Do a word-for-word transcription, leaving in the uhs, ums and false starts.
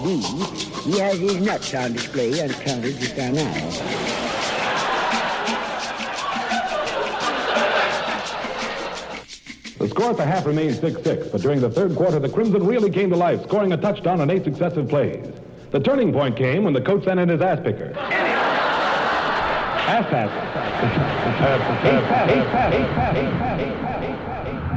B, he has his nuts on display on the counter just on now. The score at the half remains six six, but during the third quarter, the Crimson really came to life, scoring a touchdown on eight successive plays. The turning point came when the coach sent in his ass picker. Ass pass. Ass pass. Ass pass. Ass pass. Ass pass. Ass pass.